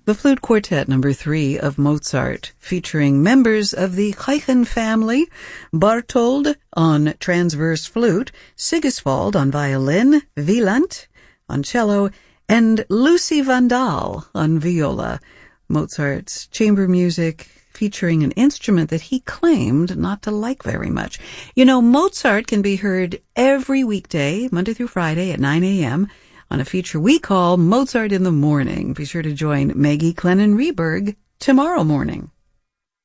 The Flute Quartet number 3 of Mozart, featuring members of the Reich family, Barthold on transverse flute, Sigiswald on violin, Wieland on cello, and Lucy Vandal on viola. Mozart's chamber music featuring an instrument that he claimed not to like very much. You know, Mozart can be heard every weekday, Monday through Friday at 9 a.m., on a feature we call Mozart in the Morning. Be sure to join Maggie Clennon Reberg tomorrow morning.